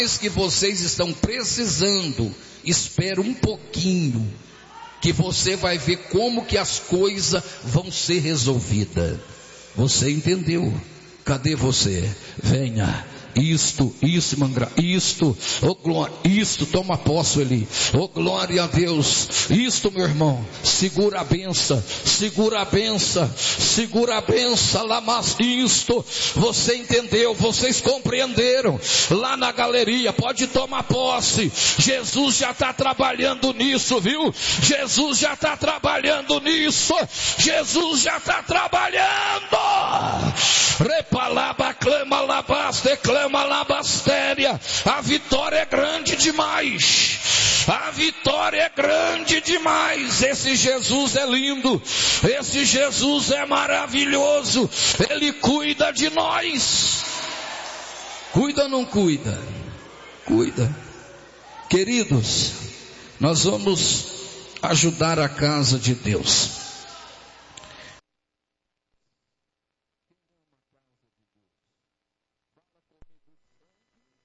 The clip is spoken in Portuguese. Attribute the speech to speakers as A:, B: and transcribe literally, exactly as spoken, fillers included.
A: que vocês estão precisando, espera um pouquinho, que você vai ver como que as coisas vão ser resolvidas. Você entendeu? Cadê você? Venha. Isto, isso, mangra, isto, oh glória, isto, toma posse ali, oh glória a Deus, isto meu irmão, segura a benção, segura a benção, segura a benção, lá, mas isto, você entendeu, vocês compreenderam, lá na galeria, pode tomar posse, Jesus já está trabalhando nisso, viu? Jesus já está trabalhando nisso, Jesus já está trabalhando, repalaba, clama, labas, declama, Malabastéria, a vitória é grande demais, a vitória é grande demais. Esse Jesus é lindo, esse Jesus é maravilhoso, Ele cuida de nós. Cuida ou não cuida? Cuida. Queridos, nós vamos ajudar a casa de Deus.